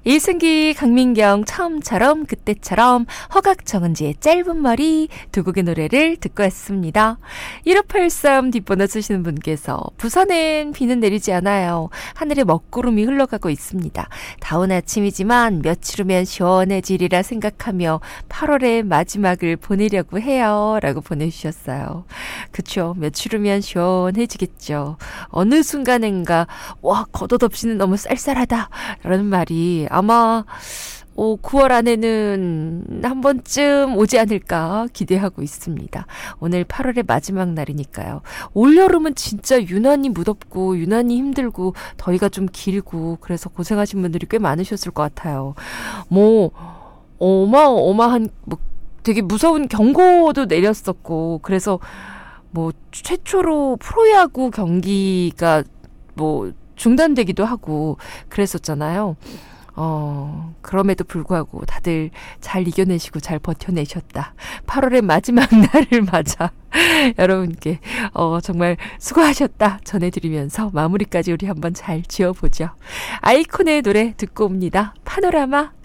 이승기, 강민경, 처음처럼, 그때처럼, 허각, 정은지의 짧은 머리 두 곡의 노래를 듣고 왔습니다. 1583 뒷번호 쓰시는 분께서 부산엔 비는 내리지 않아요. 하늘에 먹구름이 흘러가고 있습니다. 다운 아침이지만 며칠 후면 시원해지리라 생각하며 8월의 마지막을 보내려고 해요. 라고 보내주셨어요. 그쵸. 며칠 후면 시원해지겠죠. 어느 순간인가 와 겉옷없이는 너무 쌀쌀하다 라는 말이 아마 9월 안에는 한 번쯤 오지 않을까 기대하고 있습니다. 오늘 8월의 마지막 날이니까요. 올여름은 진짜 유난히 무덥고 유난히 힘들고 더위가 좀 길고 그래서 고생하신 분들이 꽤 많으셨을 것 같아요. 어마어마한 되게 무서운 경고도 내렸었고 그래서 최초로 프로야구 경기가 중단되기도 하고 그랬었잖아요. 그럼에도 불구하고 다들 잘 이겨내시고 잘 버텨내셨다. 8월의 마지막 날을 맞아 여러분께 정말 수고하셨다 전해드리면서 마무리까지 우리 한번 잘 지어보죠. 아이콘의 노래 듣고 옵니다. 파노라마.